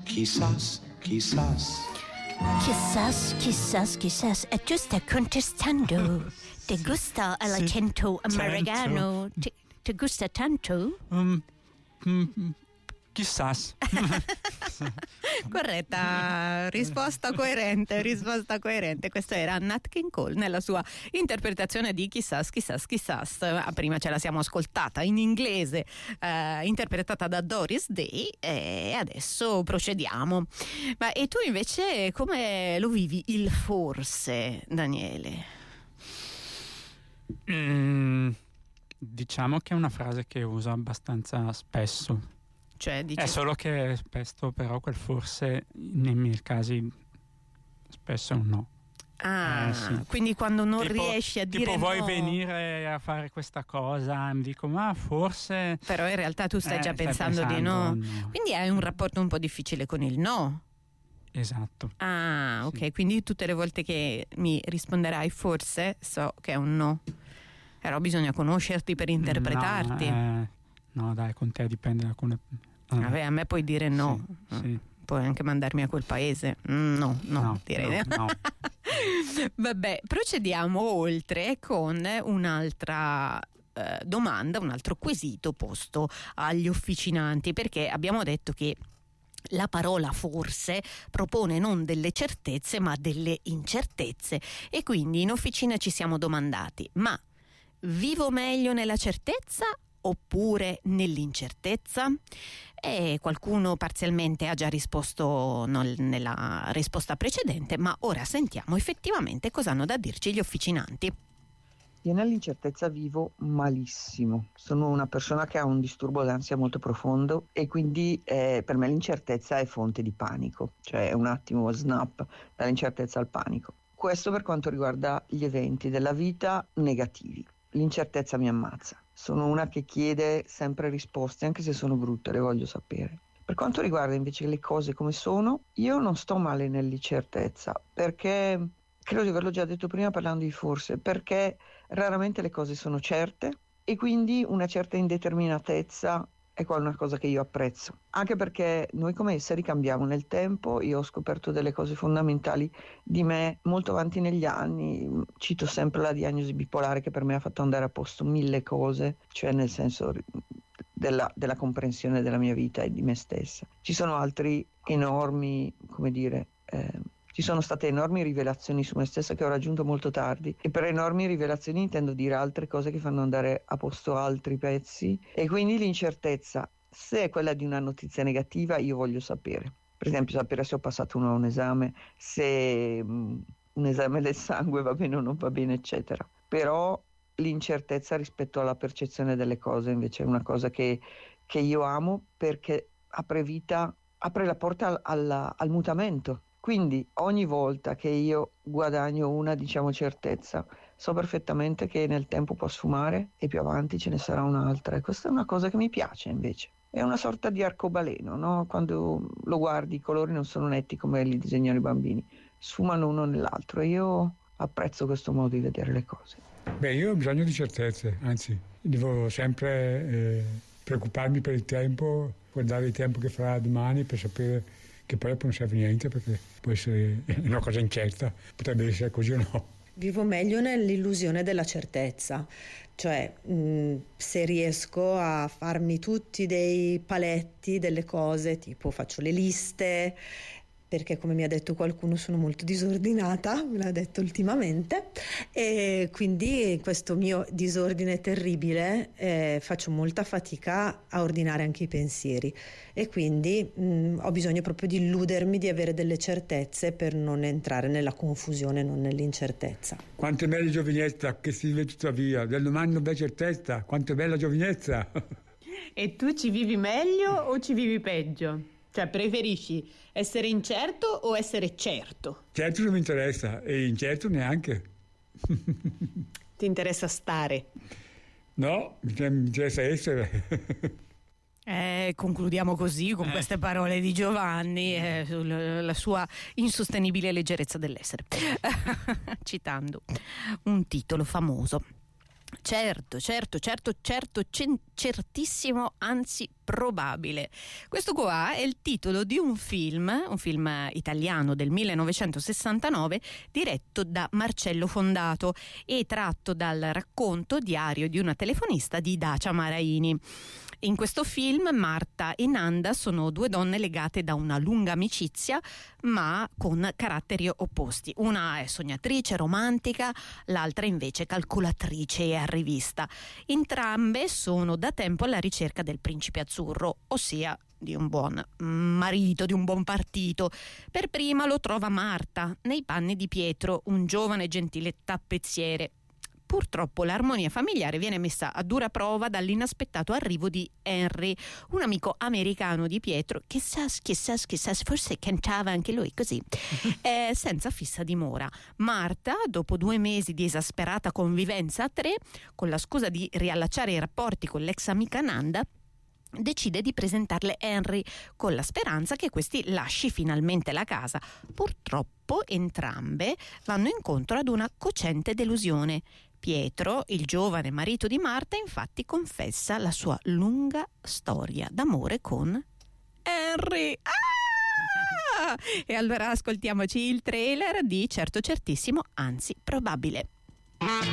quizás, quizás. Quizás, quizás, quizás. E tu stai contestando. Ti gusta l'accento americano? Ti gusta tanto? Chissas. Corretta, risposta coerente. Questa era Nat King Cole nella sua interpretazione di Chissas, Chissas, Chissas. Prima ce la siamo ascoltata in inglese, interpretata da Doris Day, e adesso procediamo. Ma e tu invece come lo vivi il forse, Daniele? Diciamo che è una frase che uso abbastanza spesso. Cioè, È solo che spesso però quel forse nei miei casi spesso è un no. Sì. Quindi quando non riesci a dire tipo no, vuoi venire a fare questa cosa, mi dico ma forse, però in realtà tu stai già pensando di no. Quindi hai un rapporto un po' difficile con il no. Esatto. Ok, sì. quindi tutte le volte che mi risponderai forse so che è un no, però bisogna conoscerti per interpretarti. No, dai, con te dipende da alcune. Vabbè, a me puoi dire no. Sì. Puoi anche mandarmi a quel paese. No, direi. No. Vabbè, procediamo oltre con un'altra domanda, un altro quesito posto agli officinanti, perché abbiamo detto che la parola forse propone non delle certezze ma delle incertezze, e quindi in officina ci siamo domandati: ma vivo meglio nella certezza oppure nell'incertezza? E qualcuno parzialmente ha già risposto nella risposta precedente, ma ora sentiamo effettivamente cosa hanno da dirci gli officinanti. Io nell'incertezza vivo malissimo, sono una persona che ha un disturbo d'ansia molto profondo e quindi per me l'incertezza è fonte di panico, cioè è un attimo snap dall'incertezza al panico. Questo per quanto riguarda gli eventi della vita negativi. L'incertezza mi ammazza. Sono una che chiede sempre risposte, anche se sono brutte, le voglio sapere. Per quanto riguarda invece le cose come sono, io non sto male nell'incertezza, perché credo di averlo già detto prima parlando di forse, perché raramente le cose sono certe e quindi una certa indeterminatezza è una cosa che io apprezzo, anche perché noi come esseri cambiamo nel tempo. Io ho scoperto delle cose fondamentali di me molto avanti negli anni. Cito sempre la diagnosi bipolare, che per me ha fatto andare a posto mille cose, cioè nel senso della comprensione della mia vita e di me stessa. Ci sono altri enormi, ci sono state enormi rivelazioni su me stessa che ho raggiunto molto tardi, e per enormi rivelazioni intendo dire altre cose che fanno andare a posto altri pezzi, e quindi l'incertezza, se è quella di una notizia negativa, io voglio sapere. Per esempio sapere se ho passato un esame, se un esame del sangue va bene o non va bene, eccetera. Però l'incertezza rispetto alla percezione delle cose invece è una cosa che io amo, perché apre la porta al mutamento. Quindi ogni volta che io guadagno una, certezza, so perfettamente che nel tempo può sfumare e più avanti ce ne sarà un'altra, e questa è una cosa che mi piace invece. È una sorta di arcobaleno, no? Quando lo guardi i colori non sono netti come li disegnano i bambini, sfumano uno nell'altro, e io apprezzo questo modo di vedere le cose. Beh, io ho bisogno di certezze, anzi devo sempre preoccuparmi per il tempo, guardare il tempo che farà domani per sapere che poi non serve niente, perché può essere una cosa incerta, potrebbe essere così o no. Vivo meglio nell'illusione della certezza, cioè se riesco a farmi tutti dei paletti delle cose, tipo faccio le liste, perché come mi ha detto qualcuno sono molto disordinata, me l'ha detto ultimamente, e quindi questo mio disordine terribile faccio molta fatica a ordinare anche i pensieri, e quindi ho bisogno proprio di illudermi di avere delle certezze per non entrare nella confusione, non nell'incertezza. Quanto è bella giovinezza che si vive tuttavia, del domani non c'è certezza, quanto è bella giovinezza. E tu ci vivi meglio o ci vivi peggio? Cioè, preferisci essere incerto o essere certo? Certo non mi interessa, e incerto neanche. Ti interessa stare? No, mi interessa essere. Concludiamo così con queste parole di Giovanni sulla sua insostenibile leggerezza dell'essere, citando un titolo famoso. Certo, certissimo, anzi probabile. Questo qua è il titolo di un film italiano del 1969 diretto da Marcello Fondato e tratto dal racconto Diario di una telefonista di Dacia Maraini. In questo film Marta e Nanda sono due donne legate da una lunga amicizia ma con caratteri opposti. Una è sognatrice, romantica, l'altra invece calcolatrice e arrivista. Entrambe sono da tempo alla ricerca del principe azzurro, ossia di un buon marito, di un buon partito. Per prima lo trova Marta nei panni di Pietro, un giovane e gentile tappezziere. Purtroppo l'armonia familiare viene messa a dura prova dall'inaspettato arrivo di Henry, un amico americano di Pietro, chissà, forse cantava anche lui così, senza fissa dimora. Marta, dopo 2 mesi di esasperata convivenza a 3, con la scusa di riallacciare i rapporti con l'ex amica Nanda, decide di presentarle Henry con la speranza che questi lasci finalmente la casa. Purtroppo entrambe vanno incontro ad una cocente delusione. Pietro, il giovane marito di Marta, infatti confessa la sua lunga storia d'amore con Henry. Ah! E allora ascoltiamoci il trailer di Certo Certissimo, anzi probabile.